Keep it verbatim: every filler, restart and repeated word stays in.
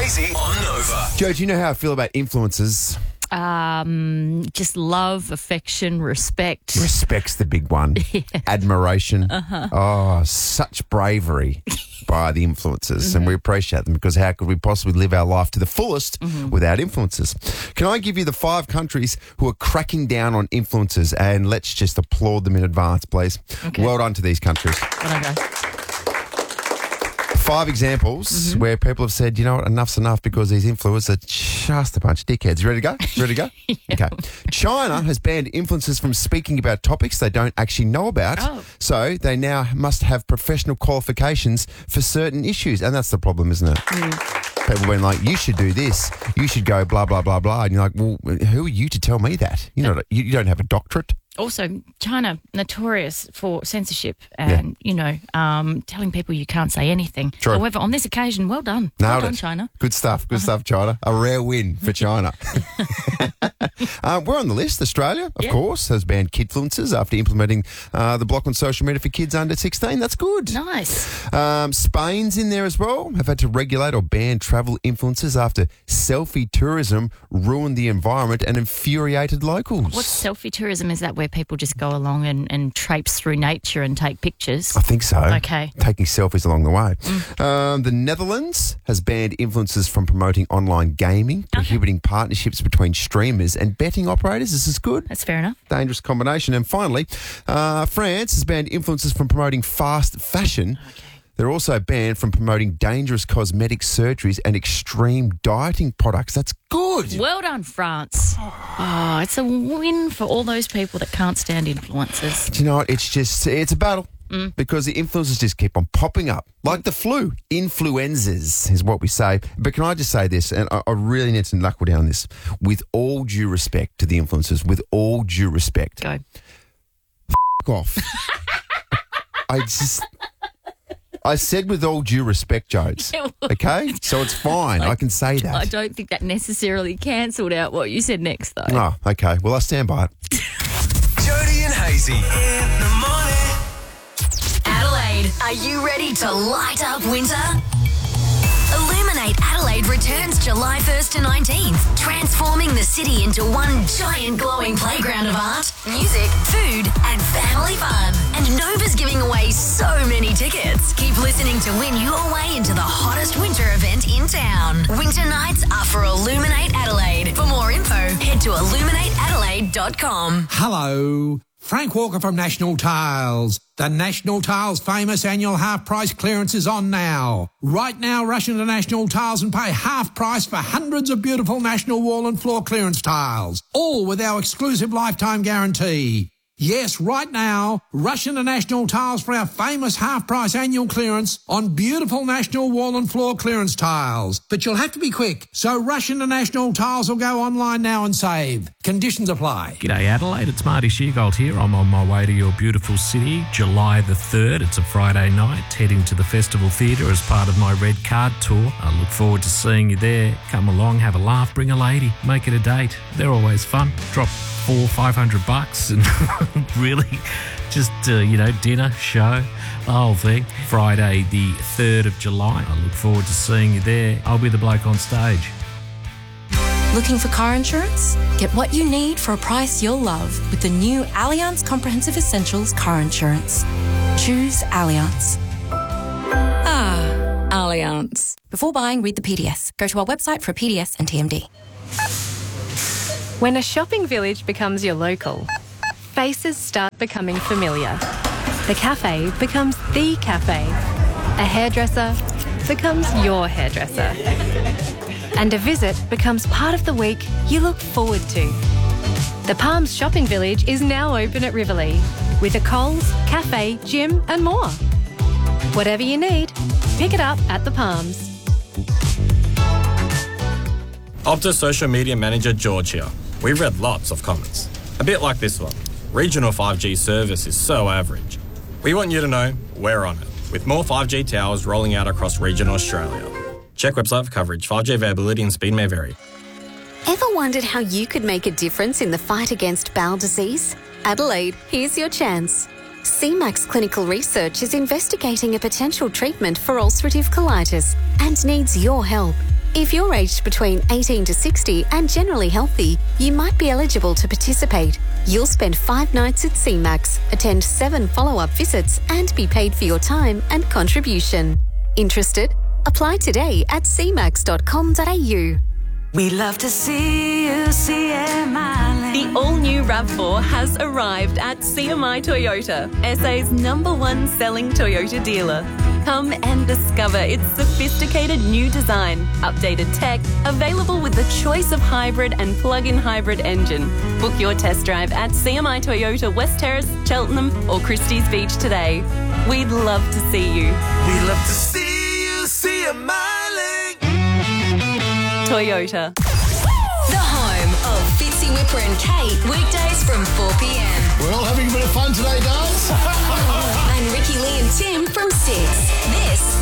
Hazy on Nova. Joe, do you know how I feel about influencers? Um, just love, affection, respect. Respect's the big one. Yeah. Admiration. Uh-huh. Oh, such bravery by the influencers. Mm-hmm. And we appreciate them because how could we possibly live our life to the fullest mm-hmm. without influencers? Can I give you the five countries who are cracking down on influencers? And let's just applaud them in advance, please. Okay. Well done to these countries. Whatever. Five examples mm-hmm. where people have said, you know what, enough's enough because these influencers are just a bunch of dickheads. You ready to go? You ready to go? Yeah. Okay. China has banned influencers from speaking about topics they don't actually know about. Oh. So they now must have professional qualifications for certain issues. And that's the problem, isn't it? Mm. People being like, you should do this. You should go blah, blah, blah, blah. And you're like, well, who are you to tell me that? You're not, you don't have a doctorate. Also, China, notorious for censorship and, yeah. you know, um, telling people you can't say anything. True. However, on this occasion, well done. Nailed well done, it. China. Good stuff. Good uh-huh. stuff, China. A rare win for China. uh, we're on the list. Australia, of yeah. course, has banned kidfluencers after implementing uh, the block on social media for kids under sixteen. That's good. Nice. Um, Spain's in there as well. Have had to regulate or ban travel influencers after selfie tourism ruined the environment and infuriated locals. What's selfie tourism? Is that where people just go along and, and traipse through nature and take pictures? I think so. Okay. Taking selfies along the way. Mm. Um, the Netherlands has banned influencers from promoting online gaming, prohibiting okay. partnerships between streamers and betting operators. This is good. That's fair enough. Dangerous combination. And finally, uh, France has banned influencers from promoting fast fashion. Okay. They're also banned from promoting dangerous cosmetic surgeries and extreme dieting products. That's good. Well done, France. Oh, it's a win for all those people that can't stand influencers. Do you know what? It's just, it's a battle. Mm. Because the influencers just keep on popping up. Like the flu. Influenzas is what we say. But can I just say this, and I, I really need to knuckle down on this, with all due respect to the influencers, with all due respect. Go. F*** off. I just... I said with all due respect, Jodes. Okay? So it's fine. I, I can say that. I don't think that necessarily cancelled out what you said next, though. Oh, okay. Well, I stand by it. Jody and Hazy in the morning. Adelaide, are you ready to light up winter? Illuminate Adelaide returns July first to nineteenth, transforming the city into one giant glowing playground of art, music, food, and family fun. And Nova's giving away so many tickets. Keep listening to win your way into the hottest winter event in town. Winter nights are for Illuminate Adelaide. For more info, head to illuminate adelaide dot com. Hello. Frank Walker from National Tiles. The National Tiles famous annual half price clearance is on now. Right now, rush into National Tiles and pay half price for hundreds of beautiful National wall and floor clearance tiles, all with our exclusive lifetime guarantee. Yes, right now, rush into National Tiles for our famous half-price annual clearance on beautiful National wall and floor clearance tiles. But you'll have to be quick, so rush into National Tiles or go online now and save. Conditions apply. G'day Adelaide, it's Marty Sheargold here. I'm on my way to your beautiful city, July the third. It's a Friday night, heading to the Festival Theatre as part of my Red Card tour. I look forward to seeing you there. Come along, have a laugh, bring a lady, make it a date. They're always fun. Drop four, five hundred bucks and really just, uh, you know, dinner, show, the whole thing. Friday the third of July. I look forward to seeing you there. I'll be the bloke on stage. Looking for car insurance? Get what you need for a price you'll love with the new Allianz Comprehensive Essentials car insurance. Choose Allianz. Ah, Allianz. Before buying, read the P D S. Go to our website for a P D S and T M D. When a shopping village becomes your local, faces start becoming familiar. The cafe becomes the cafe. A hairdresser becomes your hairdresser. And a visit becomes part of the week you look forward to. The Palms Shopping Village is now open at Riverlea with a Coles, cafe, gym and more. Whatever you need, pick it up at the Palms. Optus Social Media Manager George here. We've read lots of comments. A bit like this one. Regional five G service is so average. We want you to know we're on it, with more five G towers rolling out across regional Australia. Check website for coverage. five G availability and speed may vary. Ever wondered how you could make a difference in the fight against bowel disease? Adelaide, here's your chance. C MAX Clinical Research is investigating a potential treatment for ulcerative colitis and needs your help. If you're aged between eighteen to sixty and generally healthy, you might be eligible to participate. You'll spend five nights at C MAX, attend seven follow-up visits and be paid for your time and contribution. Interested? Apply today at c max dot com dot a u. We love to see you, C M I. The all-new RAV four has arrived at C M I Toyota, S A's number one selling Toyota dealer. Come and discover its sophisticated new design, updated tech, available with the choice of hybrid and plug-in hybrid engine. Book your test drive at C M I Toyota West Terrace, Cheltenham or Christie's Beach today. We'd love to see you. We love to see you, see a miling. Toyota. The home of Fitzy, Whipper and Kate, weekdays from four p.m. We're all having a bit of fun today, guys. And Ricky, Lee and Tim from six. This